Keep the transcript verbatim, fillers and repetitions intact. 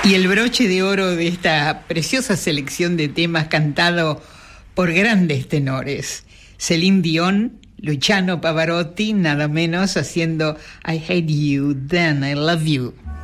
Y el broche de oro de esta preciosa selección de temas cantado por grandes tenores. Celine Dion, Luciano Pavarotti, nada menos, haciendo I Hate You, Then I Love You.